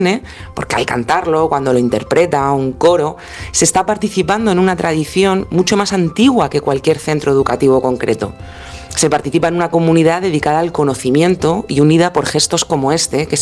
porque al cantarlo, cuando lo interpreta un coro, se está participando en una tradición mucho más antigua que cualquier centro educativo concreto. Se participa en una comunidad dedicada al conocimiento y unida por gestos como este, que